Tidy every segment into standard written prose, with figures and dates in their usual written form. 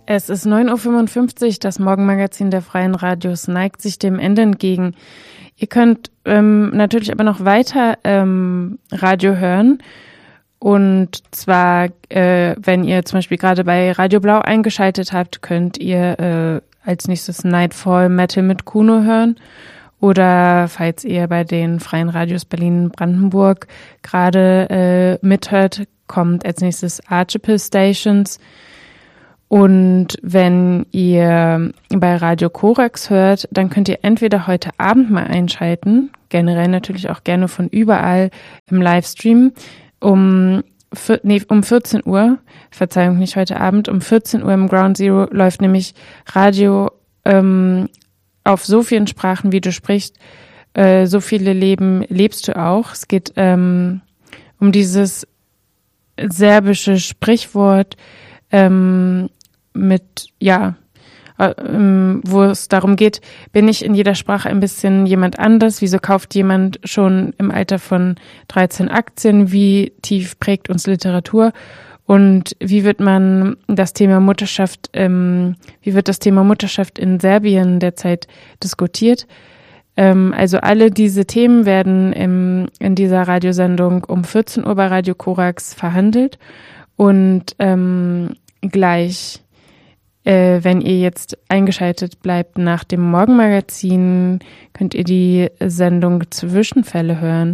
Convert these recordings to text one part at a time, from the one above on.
Es ist 9:55 Uhr, das Morgenmagazin der Freien Radios neigt sich dem Ende entgegen. Ihr könnt natürlich aber noch weiter Radio hören. Und zwar, wenn ihr zum Beispiel gerade bei Radio Blau eingeschaltet habt, könnt ihr als nächstes Nightfall Metal mit Kuno hören. Oder falls ihr bei den Freien Radios Berlin-Brandenburg gerade mithört, kommt als nächstes Archipel Stations. Und wenn ihr bei Radio Korax hört, dann könnt ihr entweder heute Abend mal einschalten, generell natürlich auch gerne von überall im Livestream, um 14 Uhr, Verzeihung, nicht heute Abend, um 14 Uhr im Ground Zero läuft nämlich Radio auf so vielen Sprachen, wie du sprichst, so viele Leben lebst du auch. Es geht um dieses serbische Sprichwort, wo es darum geht, bin ich in jeder Sprache ein bisschen jemand anders? Wieso kauft jemand schon im Alter von 13 Aktien? Wie tief prägt uns Literatur? Und wie wird das Thema Mutterschaft in Serbien derzeit diskutiert? Also alle diese Themen werden in dieser Radiosendung um 14 Uhr bei Radio Korax verhandelt. Und gleich, wenn ihr jetzt eingeschaltet bleibt nach dem Morgenmagazin, könnt ihr die Sendung Zwischenfälle hören.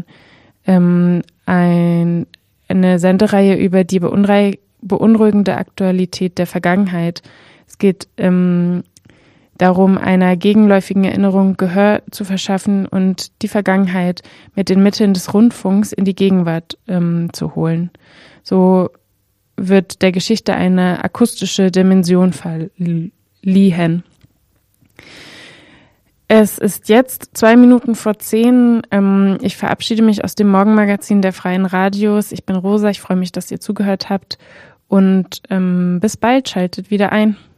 Eine Sendereihe über die beunruhigende Aktualität der Vergangenheit. Es geht darum, einer gegenläufigen Erinnerung Gehör zu verschaffen und die Vergangenheit mit den Mitteln des Rundfunks in die Gegenwart zu holen. So wird der Geschichte eine akustische Dimension verliehen. Es ist jetzt 9:02. Ich verabschiede mich aus dem Morgenmagazin der Freien Radios. Ich bin Rosa, ich freue mich, dass ihr zugehört habt und bis bald, schaltet wieder ein.